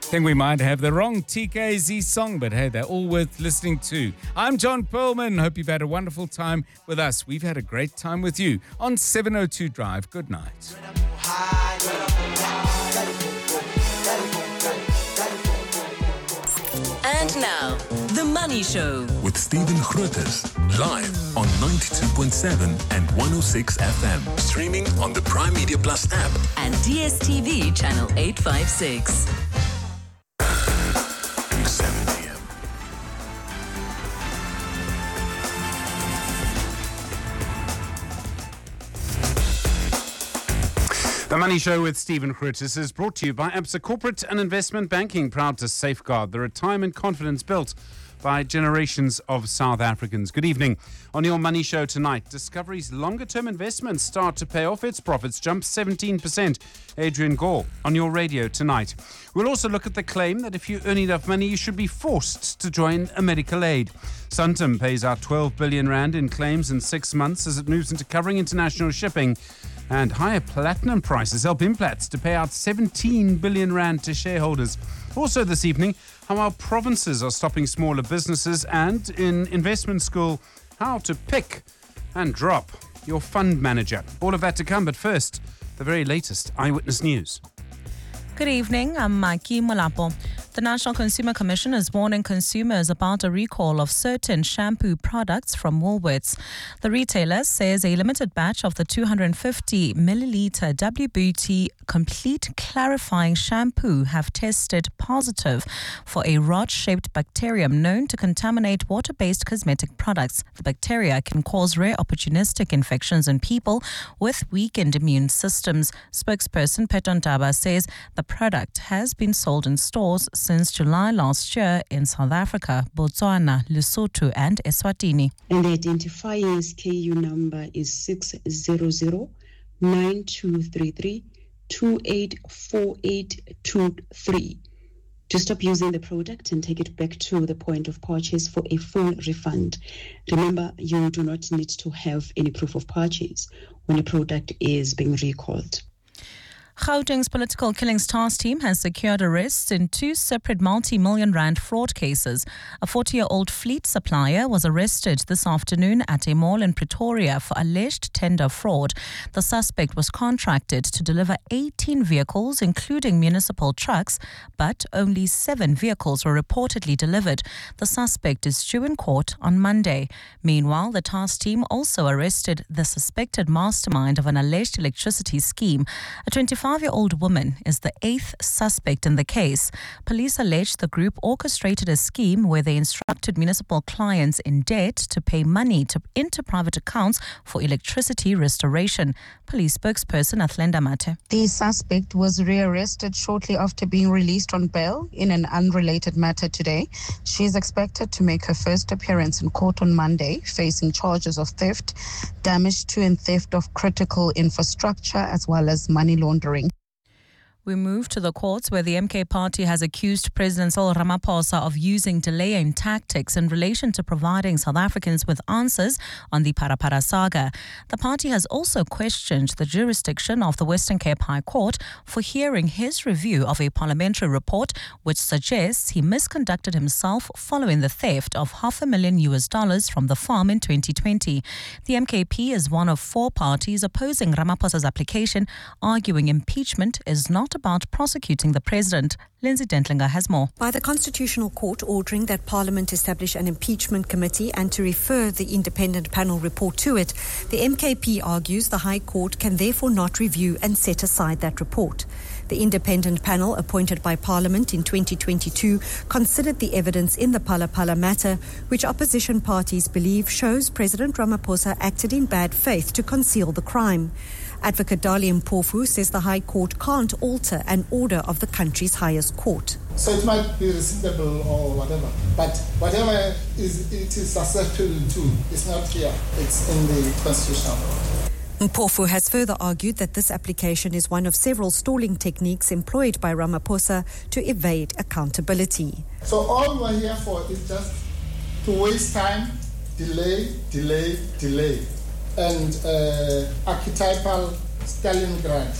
Think we might have the wrong TKZ song, but hey, they're all worth listening to. I'm John Perlman. Hope you've had a wonderful time with us. We've had a great time with you on 702 Drive. Good night. And now, The Money Show with Stephen Grootes, live on 92.7 and 106 FM. Streaming on the Prime Media Plus app and DSTV channel 856. 7 p.m. The Money Show with Stephen Grootes is brought to you by Absa Corporate and Investment Banking, proud to safeguard the retirement confidence built by generations of South Africans. Good evening. On your Money Show tonight, Discovery's longer-term investments start to pay off. Its profits jump 17%. Adrian Gore on your radio tonight. We'll also look at the claim that if you earn enough money, you should be forced to join a medical aid. Santam pays out 12 billion rand in claims in 6 months as it moves into covering international shipping. And higher platinum prices help Implats to pay out 17 billion rand to shareholders. Also this evening, how our provinces are stopping smaller businesses, and in investment school, how to pick and drop your fund manager. All of that to come, but first, the very latest Eyewitness News. Good evening, I'm Maiki Molapo. The National Consumer Commission is warning consumers about a recall of certain shampoo products from Woolworths. The retailer says a limited batch of the 250 milliliter WBT Complete Clarifying Shampoo have tested positive for a rod-shaped bacterium known to contaminate water-based cosmetic products. The bacteria can cause rare opportunistic infections in people with weakened immune systems. Spokesperson Peton Daba says the product has been sold in stores since July last year in South Africa, Botswana, Lesotho and Eswatini. And the identifying SKU number is 600-9233-284823. To stop using the product and take it back to the point of purchase for a full refund. Remember, you do not need to have any proof of purchase when a product is being recalled. Gauteng's Political Killings Task Team has secured arrests in 2 separate multi-million rand fraud cases. A 40-year-old fleet supplier was arrested this afternoon at a mall in Pretoria for alleged tender fraud. The suspect was contracted to deliver 18 vehicles, including municipal trucks, but only 7 vehicles were reportedly delivered. The suspect is due in court on Monday. Meanwhile, the task team also arrested the suspected mastermind of an alleged electricity scheme. A 25-year-old woman is the 8th suspect in the case. Police allege the group orchestrated a scheme where they instructed municipal clients in debt to pay money into private accounts for electricity restoration. Police spokesperson Athlenda Mate. The suspect was rearrested shortly after being released on bail in an unrelated matter today. She is expected to make her first appearance in court on Monday, facing charges of theft, damage to and theft of critical infrastructure, as well as money laundering. We move to the courts where the MK party has accused President Cyril Ramaphosa of using delaying tactics in relation to providing South Africans with answers on the Parapara saga. The party has also questioned the jurisdiction of the Western Cape High Court for hearing his review of a parliamentary report which suggests he misconducted himself following the theft of $500,000 from the farm in 2020. The MKP is one of 4 parties opposing Ramaphosa's application, arguing impeachment is not about prosecuting the president. Lindsay Dentlinger has more. By the Constitutional Court ordering that Parliament establish an impeachment committee and to refer the independent panel report to it, the MKP argues the High Court can therefore not review and set aside that report. The independent panel appointed by Parliament in 2022 considered the evidence in the Phala matter, which opposition parties believe shows President Ramaphosa acted in bad faith to conceal the crime. Advocate Dali Mpofu says the High Court can't alter an order of the country's highest court. So it might be rescindable or whatever, but whatever it is susceptible to is not here. It's in the Constitutional Court. Mpofu has further argued that this application is one of several stalling techniques employed by Ramaphosa to evade accountability. So all we're here for is just to waste time, delay, and archetypal Stalingrad.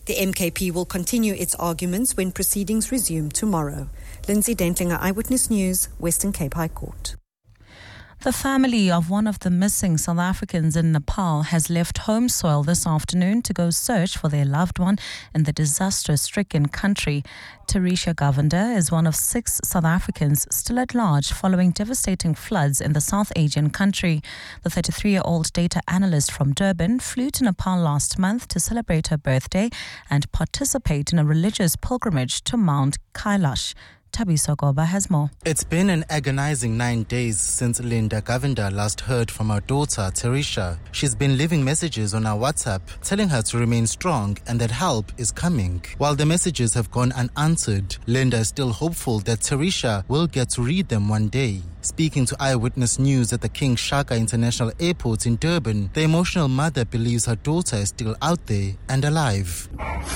The MKP will continue its arguments when proceedings resume tomorrow. Lindsay Dentlinger, Eyewitness News, Western Cape High Court. The family of one of the missing South Africans in Nepal has left home soil this afternoon to go search for their loved one in the disaster-stricken country. Teresha Govender is one of 6 South Africans still at large following devastating floods in the South Asian country. The 33-year-old data analyst from Durban flew to Nepal last month to celebrate her birthday and participate in a religious pilgrimage to Mount Kailash. Thabiso Goba has more. It's been an agonizing 9 days since Linda Govender last heard from her daughter, Teresha. She's been leaving messages on her WhatsApp telling her to remain strong and that help is coming. While the messages have gone unanswered, Linda is still hopeful that Teresha will get to read them one day. Speaking to Eyewitness News at the King Shaka International Airport in Durban, the emotional mother believes her daughter is still out there and alive.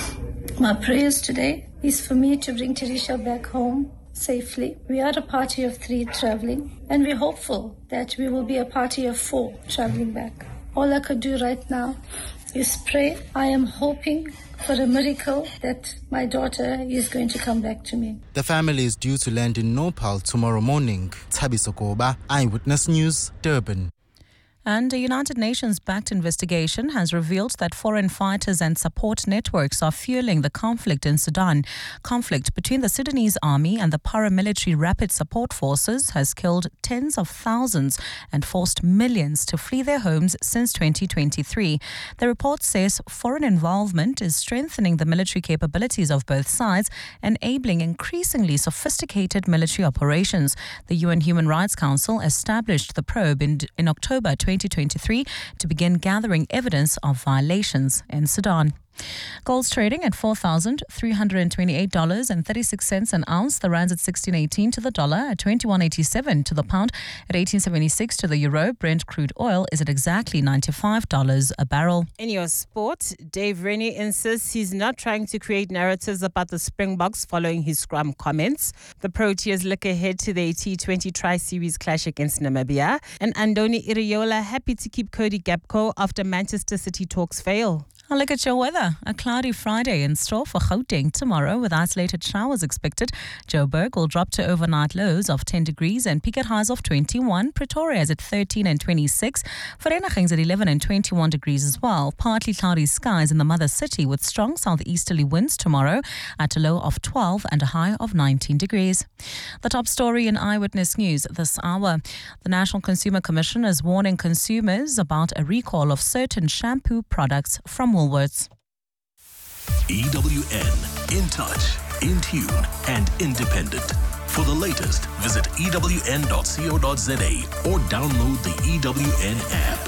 My prayers today is for me to bring Teresha back home safely. We are a party of 3 traveling, and we're hopeful that we will be a party of 4 traveling back. All I could do right now is pray. I am hoping for a miracle that my daughter is going to come back to me. The family is due to land in Nepal tomorrow morning. Thabiso Goba, Eyewitness News, Durban. And a United Nations-backed investigation has revealed that foreign fighters and support networks are fueling the conflict in Sudan. Conflict between the Sudanese army and the paramilitary rapid support forces has killed tens of thousands and forced millions to flee their homes since 2023. The report says foreign involvement is strengthening the military capabilities of both sides, enabling increasingly sophisticated military operations. The UN Human Rights Council established the probe in October 2023 to begin gathering evidence of violations in Sudan. Gold's trading at $4,328.36 an ounce. The rand's at 16.18 to the dollar, at 21.87 to the pound, at 18.76 to the euro. Brent crude oil is at exactly $95 a barrel. In your sport, Dave Rennie insists he's not trying to create narratives about the Springboks following his scrum comments. The Proteas look ahead to their T20 Tri-Series clash against Namibia. And Andoni Iraola happy to keep Cody Gakpo after Manchester City talks fail. A look at your weather. A cloudy Friday in store for Gauteng tomorrow with isolated showers expected. Joburg will drop to overnight lows of 10 degrees and peak at highs of 21. Pretoria is at 13 and 26. Vereeniging's at 11 and 21 degrees as well. Partly cloudy skies in the mother city with strong southeasterly winds tomorrow at a low of 12 and a high of 19 degrees. The top story in Eyewitness News this hour. The National Consumer Commission is warning consumers about a recall of certain shampoo products from Woolworths. EWN, in touch, in tune and independent. For the latest, visit ewn.co.za or download the EWN app.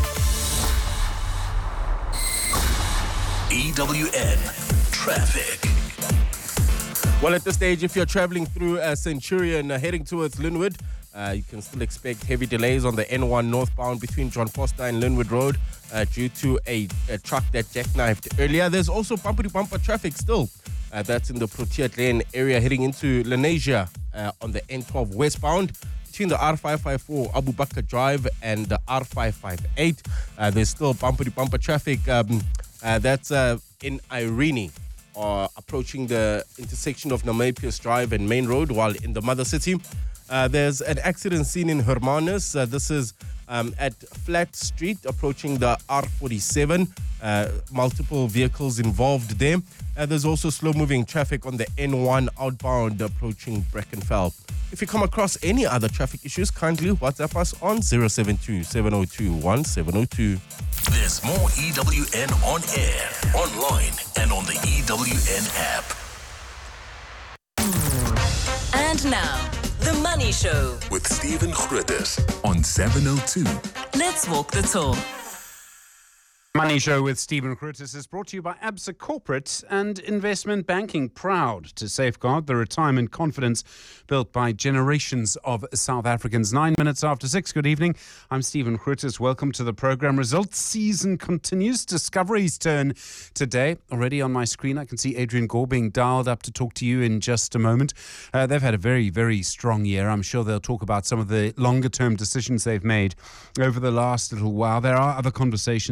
EWN Traffic. Well, at this stage, if you're traveling through Centurion heading towards Linwood, you can still expect heavy delays on the N1 northbound between John Foster and Linwood Road due to a truck that jackknifed earlier. There's also bumper-to-bumper traffic still. That's in the Protea Lane area heading into Lenasia on the N12 westbound between the R554 Abu Bakr Drive and the R558. There's still bumper-to-bumper traffic. That's in Irene, approaching the intersection of Namapius Drive and Main Road, while in the mother city. There's an accident scene in Hermanus. This is at Flat Street, approaching the R47. Multiple vehicles involved there. There's also slow-moving traffic on the N1 outbound approaching Brackenfell. If you come across any other traffic issues, kindly WhatsApp us on 072-702-1702. There's more EWN on air, online, and on the EWN app. And now, The Money Show with Stephen Grootes on 702. Let's walk the talk. Money Show with Stephen Grootes is brought to you by Absa Corporate and Investment Banking, proud to safeguard the retirement confidence built by generations of South Africans. 9 minutes after 6. Good evening. I'm Stephen Grootes. Welcome to the program. Results season continues. Discovery's turn today. Already on my screen, I can see Adrian Gore being dialed up to talk to you in just a moment. They've had a very, very strong year. I'm sure they'll talk about some of the longer-term decisions they've made over the last little while. There are other conversations as well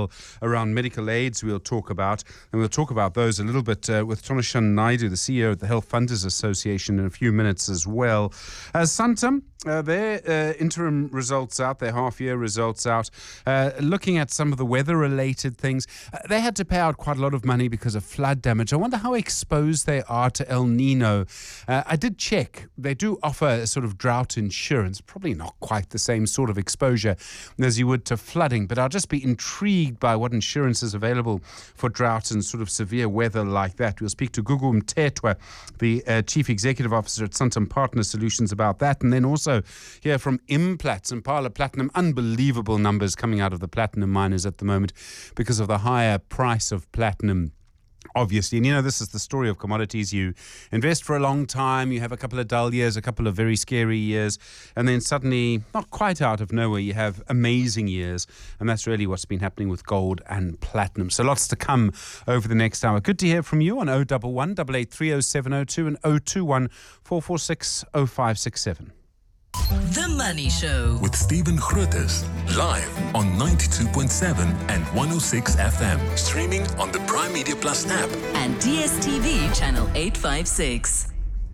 well around medical aids we'll talk about. And we'll talk about those a little bit with Tonashan Naidu, the CEO of the Health Funders Association, in a few minutes as well. Santam, their interim results out, their half-year results out, looking at some of the weather-related things. They had to pay out quite a lot of money because of flood damage. I wonder how exposed they are to El Nino. I did check. They do offer a sort of drought insurance, probably not quite the same sort of exposure as you would to flooding, but I'll just be intrigued by what insurance is available for drought and sort of severe weather like that. We'll speak to Gugu Mthethwa, the Chief Executive Officer at Santam Partner Solutions, about that, and then also hear from Implats and Impala Platinum. Unbelievable numbers coming out of the platinum miners at the moment because of the higher price of platinum. Obviously, and this is the story of commodities. You invest for a long time, you have a couple of dull years, a couple of very scary years, and then suddenly, not quite out of nowhere, you have amazing years. And that's really what's been happening with gold and platinum. So lots to come over the next hour. Good to hear from you on 011 883 0702 and 021 446 0567. The Money Show with Stephen Grootes, live on 92.7 and 106 FM. Streaming on the Prime Media Plus app and DSTV channel 856.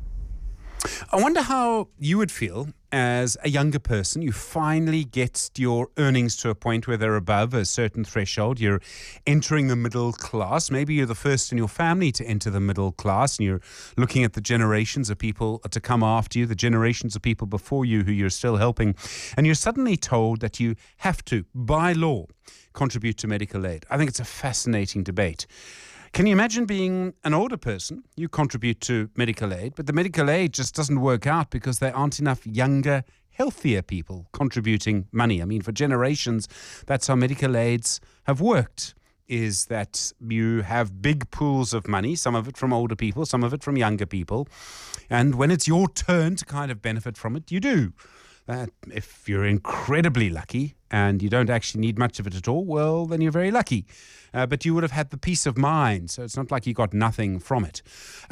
I wonder how you would feel as a younger person. You finally get your earnings to a point where they're above a certain threshold. You're entering the middle class. Maybe you're the first in your family to enter the middle class, and you're looking at the generations of people to come after you, the generations of people before you who you're still helping, and you're suddenly told that you have to, by law, contribute to medical aid. I think it's a fascinating debate. Can you imagine being an older person? You contribute to medical aid, but the medical aid just doesn't work out because there aren't enough younger, healthier people contributing money. I mean, for generations, that's how medical aids have worked, is that you have big pools of money, some of it from older people, some of it from younger people. And when it's your turn to kind of benefit from it, you do. If you're incredibly lucky and you don't actually need much of it at all, well, then you're very lucky. But you would have had the peace of mind, so it's not like you got nothing from it.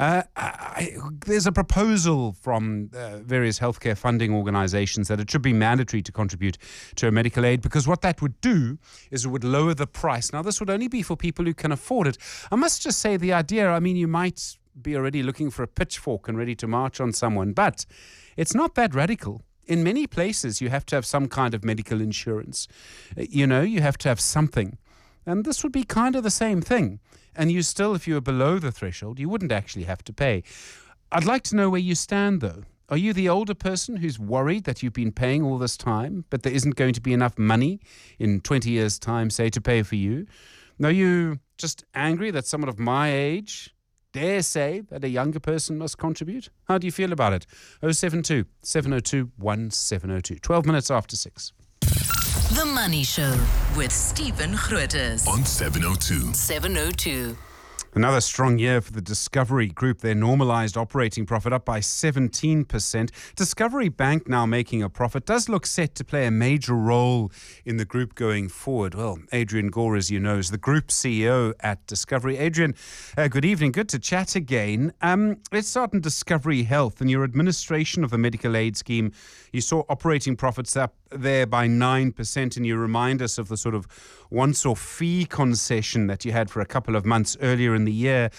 There's a proposal from various healthcare funding organizations that it should be mandatory to contribute to a medical aid, because what that would do is it would lower the price. Now, this would only be for people who can afford it. I must just say the idea, I mean, you might be already looking for a pitchfork and ready to march on someone, but it's not that radical. In many places, you have to have some kind of medical insurance. You have to have something. And this would be kind of the same thing. And you still, if you were below the threshold, you wouldn't actually have to pay. I'd like to know where you stand, though. Are you the older person who's worried that you've been paying all this time, but there isn't going to be enough money in 20 years' time, say, to pay for you? Are you just angry that someone of my age dare say that a younger person must contribute? How do you feel about it? 072 702 1702. 12 minutes after 6. The Money Show with Stephen Grootes on 702. 702. Another strong year for the Discovery Group. Their normalized operating profit up by 17%. Discovery Bank now making a profit does look set to play a major role in the group going forward. Well, Adrian Gore, as you know, is the group CEO at Discovery. Adrian, good evening. Good to chat again. Let's start in Discovery Health and your administration of the medical aid scheme. You saw operating profits up there by 9%, and you remind us of the sort of once-off fee concession that you had for a couple of months earlier in the year.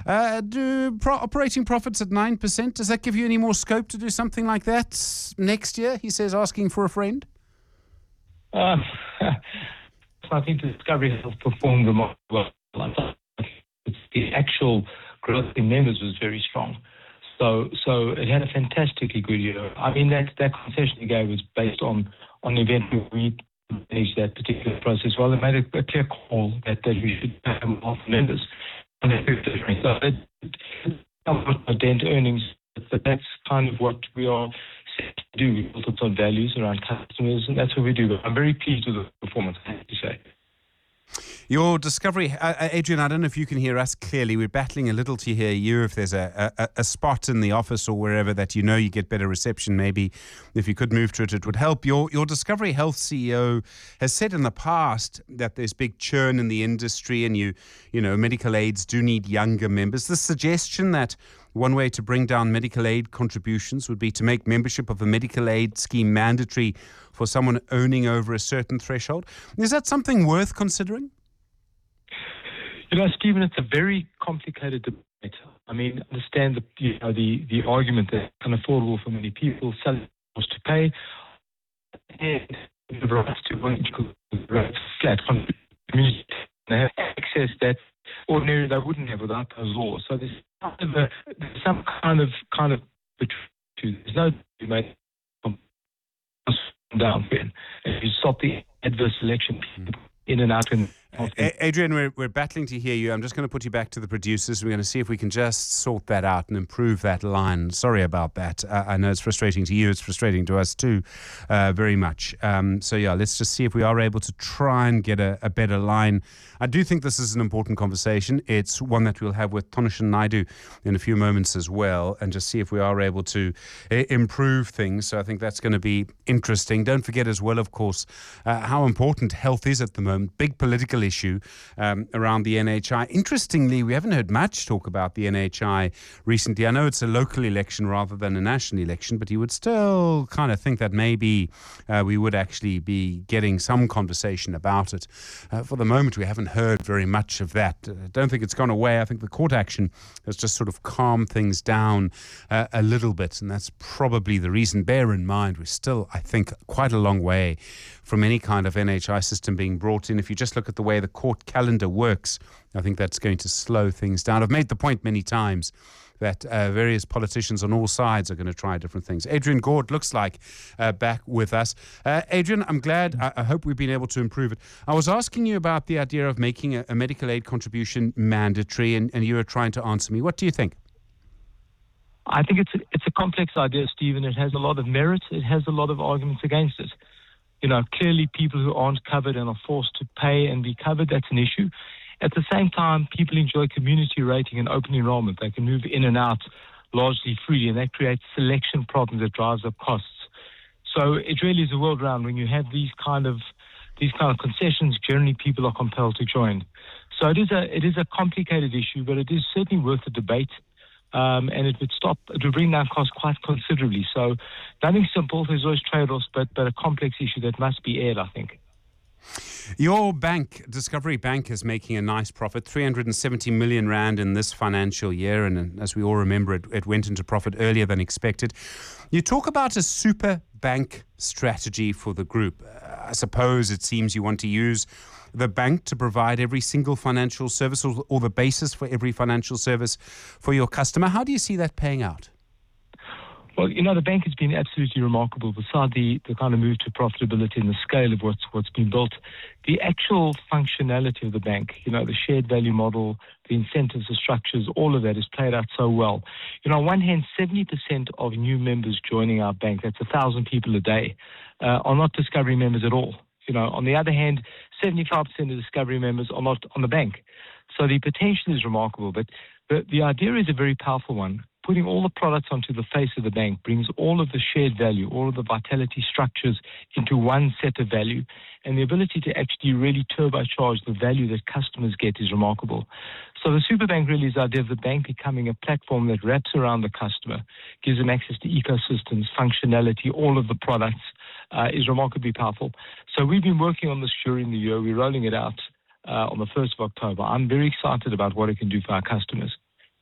Operating profits at 9%, does that give you any more scope to do something like that next year? He says, asking for a friend. I think Discovery Health performed remarkably well. The actual growth in members was very strong. So it had a fantastically good year. I mean, that concession you gave was based on the event where we managed that particular process. Well, they made a clear call that we should pay more for members. And so it's a dent earnings, but that's kind of what we are set to do. We built up on values around customers, and that's what we do. But I'm very pleased with the performance, I have to say. Your Discovery, Adrian, I don't know if you can hear us clearly. We're battling a little to hear you. If there's a spot in the office or wherever that you get better reception, maybe if you could move to it, it would help. Your Discovery Health CEO has said in the past that there's big churn in the industry, and you know, medical aids do need younger members. The suggestion that one way to bring down medical aid contributions would be to make membership of a medical aid scheme mandatory for someone earning over a certain threshold. Is that something worth considering? Stephen, it's a very complicated debate. I mean, understand the argument that it's unaffordable for many people, selling to pay, and the rights to flat community. They have access that ordinarily they wouldn't have without those laws. So there's some kind of there's no debate down and you stop the adverse selection in and out. Adrian, we're battling to hear you. I'm just going to put you back to the producers. We're going to see if we can just sort that out and improve that line. Sorry about that. I know it's frustrating to you. It's frustrating to us too, very much. Let's just see if we are able to try and get a better line. I do think this is an important conversation. It's one that we'll have with Thanushan Naidoo in a few moments as well, and just see if we are able to improve things. So I think that's going to be interesting. Don't forget as well, of course, how important health is at the moment. Big political issue around the NHI. Interestingly, we haven't heard much talk about the NHI recently. I know it's a local election rather than a national election, but you would still kind of think that maybe we would actually be getting some conversation about it. For the moment, we haven't heard very much of that. I don't think it's gone away. I think the court action has just sort of calmed things down a little bit, and that's probably the reason. Bear in mind, we're still, I think, quite a long way from any kind of NHI system being brought in. If you just look at the way the court calendar works, I think that's going to slow things down. I've made the point many times that various politicians on all sides are going to try different things. Adrian Gord looks like back with us. Adrian, I'm glad. I hope we've been able to improve it. I was asking you about the idea of making a medical aid contribution mandatory, and you were trying to answer me. What do you think? I think it's a complex idea, Stephen. It has a lot of merit. It has a lot of arguments against it. Clearly people who aren't covered and are forced to pay and be covered, that's an issue. At the same time, people enjoy community rating and open enrollment. They can move in and out largely freely, and that creates selection problems that drives up costs. So it really is a world round. When you have these kind of concessions, generally people are compelled to join. So it is a complicated issue, but it is certainly worth a debate. And it would bring down costs quite considerably. So nothing simple. There's always trade-offs, but a complex issue that must be aired, I think. Your bank, Discovery Bank, is making a nice profit, 370 million rand in this financial year. And as we all remember, it went into profit earlier than expected. You talk about a super bank strategy for the group. I suppose it seems you want to use the bank to provide every single financial service or the basis for every financial service for your customer. How do you see that paying out? Well, the bank has been absolutely remarkable. Beside the kind of move to profitability and the scale of what's been built, the actual functionality of the bank, the shared value model, the incentives, the structures, all of that is played out so well. On one hand, 70% of new members joining our bank, that's 1,000 people a day, are not Discovery members at all. On the other hand, 75% of Discovery members are not on the bank. So the potential is remarkable, but the idea is a very powerful one. Putting all the products onto the face of the bank brings all of the shared value, all of the vitality structures into one set of value, and the ability to actually really turbocharge the value that customers get is remarkable. So the Superbank really is the idea of the bank becoming a platform that wraps around the customer, gives them access to ecosystems, functionality, all of the products, is remarkably powerful. So we've been working on this during the year. We're rolling it out on the 1st of October. I'm very excited about what it can do for our customers.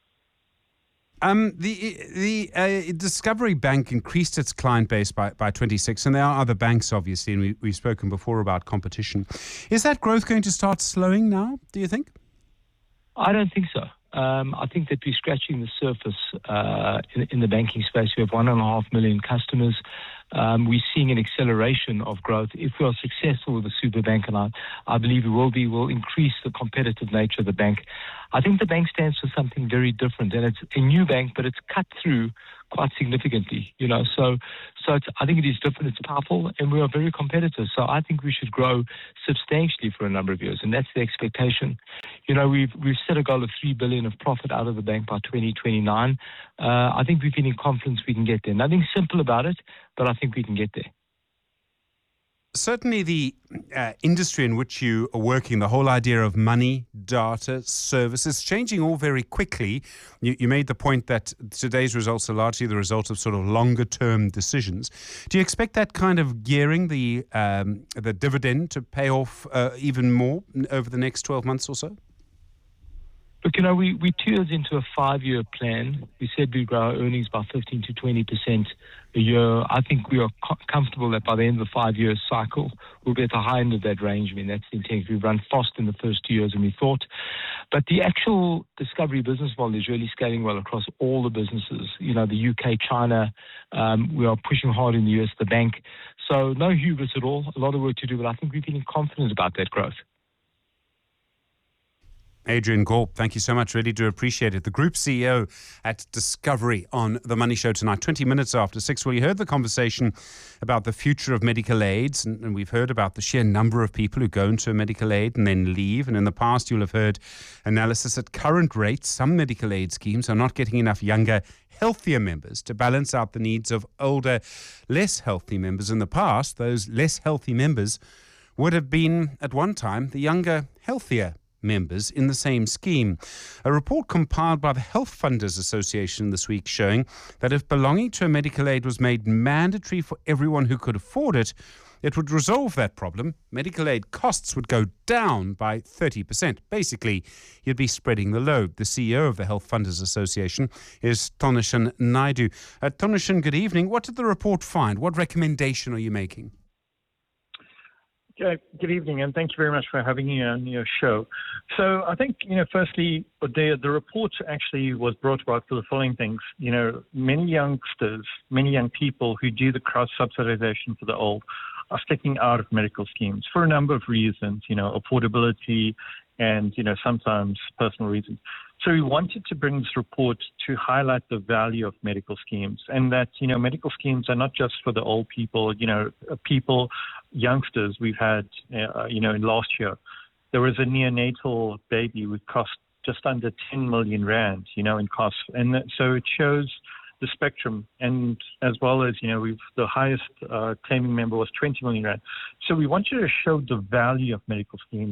The Discovery Bank increased its client base by 26, and there are other banks, obviously, and we've spoken before about competition. Is that growth going to start slowing now, do you think? I don't think so. I think that we're scratching the surface in the banking space. We have 1.5 million customers. We're seeing an acceleration of growth. If we are successful with the Superbank, and I believe we will be, we'll increase the competitive nature of the bank. I think the bank stands for something very different, and it's a new bank, but it's cut through quite significantly, So I think it is different, it's powerful, and we are very competitive. So I think we should grow substantially for a number of years, and that's the expectation. We've set a goal of 3 billion of profit out of the bank by 2029. I think we're feeling confident we can get there. Nothing simple about it, but I think we can get there. Certainly the industry in which you are working, the whole idea of money, data, services, changing all very quickly. You made the point that today's results are largely the result of sort of longer term decisions. Do you expect that kind of gearing, the dividend, to pay off even more over the next 12 months or so? Look, we're 2 years into a 5-year plan. We said we'd grow our earnings by 15 to 20% a year. I think we are comfortable that by the end of the 5-year cycle, we'll be at the high end of that range. I mean, that's the intent. We've run fast in the first 2 years than we thought. But the actual Discovery business model is really scaling well across all the businesses. The UK, China, we are pushing hard in the US, the bank. So no hubris at all. A lot of work to do, but I think we're feeling confident about that growth. Adrian Gorp, thank you so much. Really do appreciate it. The Group CEO at Discovery on The Money Show tonight, 20 minutes after 6. Well, you heard the conversation about the future of medical aids, and we've heard about the sheer number of people who go into a medical aid and then leave. And in the past, you'll have heard analysis at current rates. Some medical aid schemes are not getting enough younger, healthier members to balance out the needs of older, less healthy members. In the past, those less healthy members would have been, at one time, the younger, healthier members in the same scheme. A report compiled by the Health Funders Association this week showing that if belonging to a medical aid was made mandatory for everyone who could afford it, it would resolve that problem. Medical aid costs would go down by 30%. Basically, you'd be spreading the load. The CEO of the Health Funders Association is Tonushan Naidu. Tonushan, good evening. What did the report find? What recommendation are you making? Good evening, and thank you very much for having me on your show. So I think, firstly, the report actually was brought about for the following things. Many youngsters, many young people who do the cross-subsidization for the old are sticking out of medical schemes for a number of reasons, affordability and, sometimes personal reasons. So we wanted to bring this report to highlight the value of medical schemes and that, medical schemes are not just for the old people, youngsters we've had, in last year. There was a neonatal baby who cost just under 10 million rand, in costs. And so it shows the spectrum, and as well as, the highest claiming member was 20 million rand. So we want you to show the value of medical schemes.